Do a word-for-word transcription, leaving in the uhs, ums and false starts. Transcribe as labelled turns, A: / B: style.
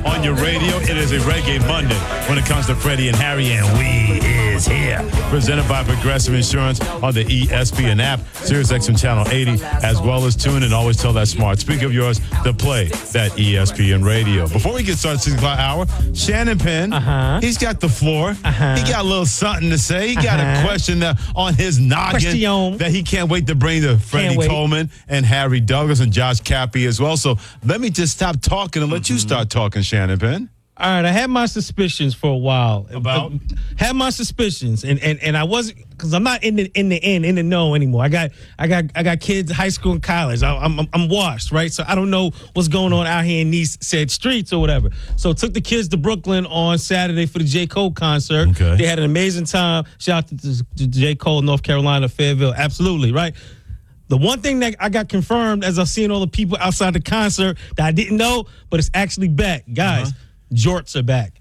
A: on your radio. It is a Reggae Monday when it comes to Freddie and Harry, and we is here. Presented by Progressive Insurance on the E S P N app, Sirius X M Channel eighty, as well as tune and always tell that smart speaker of yours to play that E S P N radio. Before we get started, six o'clock hour, Shannon Penn,
B: uh-huh.
A: he's got the floor.
B: Uh-huh.
A: He got a little something to say. He got
B: uh-huh.
A: a question uh, on his noggin
B: Question.
A: that he can't wait to bring to Freddie Coleman and Harry Douglas and Josh Cappy as well. So let me just stop talking and let mm-hmm. you start talking, Shannon Penn.
B: All right, I had my suspicions for a while.
A: About?
B: I had my suspicions, and and, and I wasn't, because I'm not in the in the in in the know anymore. I got I got I got kids high school and college. I, I'm I'm washed, right? So I don't know what's going on out here in these said streets or whatever. So took the kids to Brooklyn on Saturday for the J. Cole concert.
A: Okay.
B: They had an amazing time. Shout out to, to J. Cole, North Carolina, Fayetteville. Absolutely, right? The one thing that I got confirmed as I seen all the people outside the concert that I didn't know, but it's actually back, guys. Uh-huh. Jorts are back.